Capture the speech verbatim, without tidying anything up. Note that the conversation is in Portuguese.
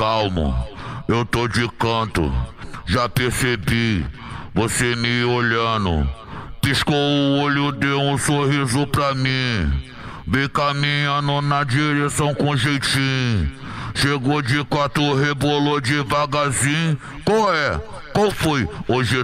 Calmo, eu tô de canto, já percebi, você me olhando. Piscou o olho, deu um sorriso pra mim. Vem caminhando na direção com jeitinho. Chegou de quatro, rebolou devagarzinho. Qual é? Qual foi? Hoje